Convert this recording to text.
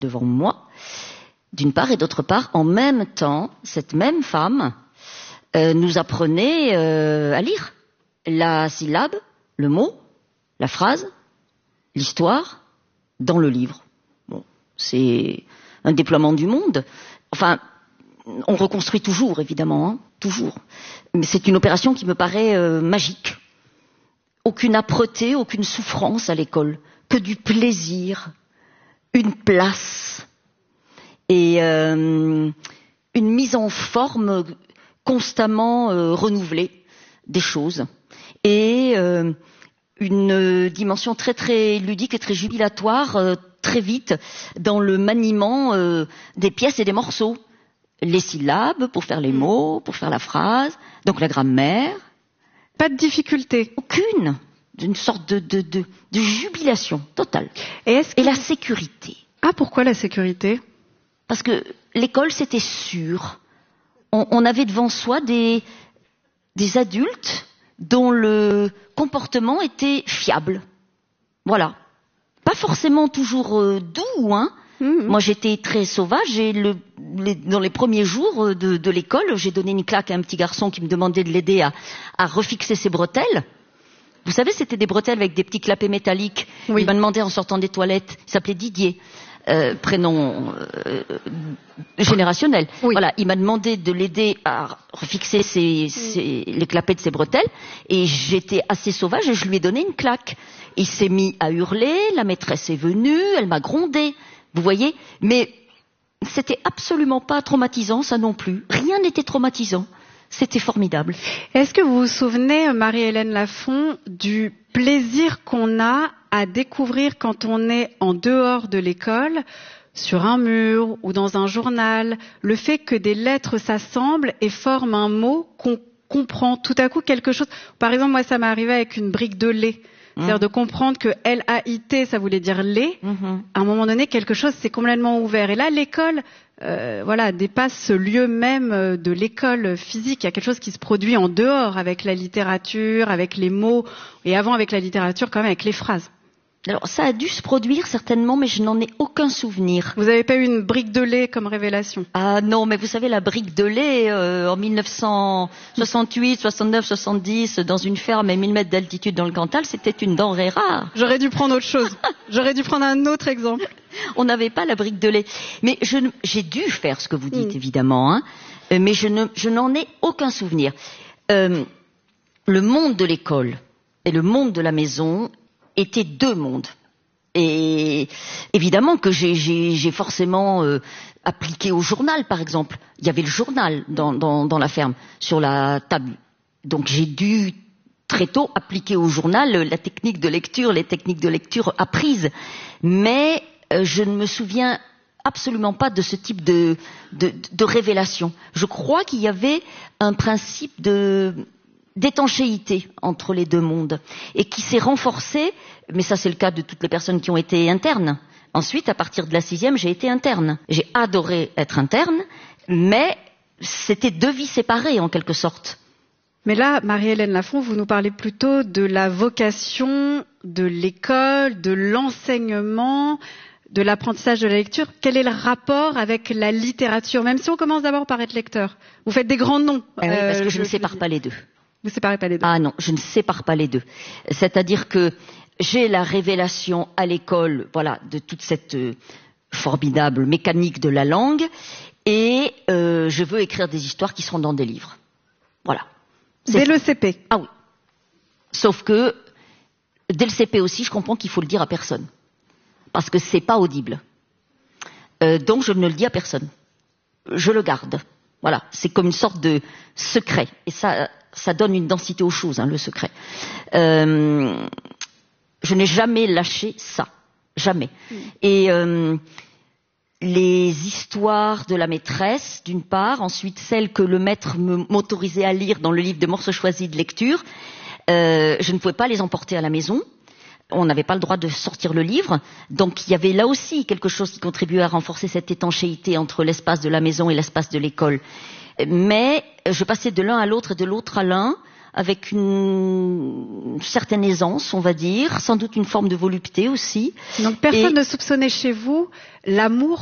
devant moi, d'une part, et d'autre part, en même temps, cette même femme nous apprenait à lire la syllabe, le mot, la phrase, l'histoire, dans le livre. Bon, c'est un déploiement du monde. Enfin, on reconstruit toujours, évidemment, hein, toujours. Mais c'est une opération qui me paraît magique. Aucune âpreté, aucune souffrance à l'école, que du plaisir, une place et une mise en forme constamment renouvelée des choses et une dimension très très ludique et très jubilatoire très vite dans le maniement des pièces et des morceaux. Les syllabes pour faire les mots, pour faire la phrase, donc la grammaire. Pas de difficulté? Aucune. D'une sorte de jubilation totale. Et la sécurité. Ah, pourquoi la sécurité? Parce que l'école, c'était sûr. On avait devant soi des adultes dont le comportement était fiable. Voilà. Pas forcément toujours doux, hein. Moi, j'étais très sauvage et dans les premiers jours de l'école, j'ai donné une claque à un petit garçon qui me demandait de l'aider à refixer ses bretelles. Vous savez, c'était des bretelles avec des petits clapets métalliques. Oui. Il m'a demandé en sortant des toilettes. Il s'appelait Didier, prénom générationnel. Oui. Voilà, il m'a demandé de l'aider à refixer les clapets de ses bretelles. Et j'étais assez sauvage et je lui ai donné une claque. Il s'est mis à hurler. La maîtresse est venue. Elle m'a grondé. Vous voyez? Mais c'était absolument pas traumatisant, ça non plus. Rien n'était traumatisant. C'était formidable. Est-ce que vous vous souvenez, Marie-Hélène Lafont, du plaisir qu'on a à découvrir quand on est en dehors de l'école, sur un mur ou dans un journal, le fait que des lettres s'assemblent et forment un mot qu'on comprend tout à coup quelque chose? Par exemple, moi, ça m'est arrivé avec une brique de lait. C'est-à-dire de comprendre que L-A-I-T, ça voulait dire lait. À un moment donné, quelque chose s'est complètement ouvert. Et là, l'école, dépasse ce lieu même de l'école physique. Il y a quelque chose qui se produit en dehors avec la littérature, avec les mots, et avant avec la littérature, quand même avec les phrases. Alors, ça a dû se produire certainement, mais je n'en ai aucun souvenir. Vous n'avez pas eu une brique de lait comme révélation? Ah non, mais vous savez, la brique de lait, en 1968, 69, 70, dans une ferme à 1000 mètres d'altitude dans le Cantal, c'était une denrée rare. J'aurais dû prendre autre chose. J'aurais dû prendre un autre exemple. On n'avait pas la brique de lait. Mais j'ai dû faire ce que vous dites, évidemment, hein, mais je n'en ai aucun souvenir. Le monde de l'école et le monde de la maison étaient deux mondes. Et évidemment que j'ai forcément appliqué au journal, par exemple. Il y avait le journal dans la ferme, sur la table. Donc j'ai dû très tôt appliquer au journal la technique de lecture, les techniques de lecture apprises. Mais je ne me souviens absolument pas de ce type de révélation. Je crois qu'il y avait un principe d'étanchéité entre les deux mondes et qui s'est renforcé, mais ça c'est le cas de toutes les personnes qui ont été internes. Ensuite, à partir de la 6e, j'ai été interne. J'ai adoré être interne, mais c'était deux vies séparées en quelque sorte. Mais là, Marie-Hélène Lafont, vous nous parlez plutôt de la vocation de l'école, de l'enseignement, de l'apprentissage de la lecture. Quel est le rapport avec la littérature? Même si on commence d'abord par être lecteur. Vous faites des grands noms. Oui, parce que je ne sépare pas les deux. Vous séparez pas les deux? Ah non, je ne sépare pas les deux. C'est-à-dire que j'ai la révélation à l'école, voilà, de toute cette formidable mécanique de la langue, et je veux écrire des histoires qui seront dans des livres. Voilà. Dès le CP? Ah oui. Sauf que dès le CP aussi, je comprends qu'il faut le dire à personne, parce que c'est pas audible. Donc je ne le dis à personne. Je le garde. Voilà, c'est comme une sorte de secret, et ça donne une densité aux choses, hein, le secret. Je n'ai jamais lâché ça, jamais. Et les histoires de la maîtresse, d'une part, ensuite celles que le maître m'autorisait à lire dans le livre de morceaux choisis de lecture, je ne pouvais pas les emporter à la maison. On n'avait pas le droit de sortir le livre, donc il y avait là aussi quelque chose qui contribuait à renforcer cette étanchéité entre l'espace de la maison et l'espace de l'école. Mais je passais de l'un à l'autre et de l'autre à l'un avec une certaine aisance, on va dire, sans doute une forme de volupté aussi. Donc personne ne soupçonnait chez vous l'amour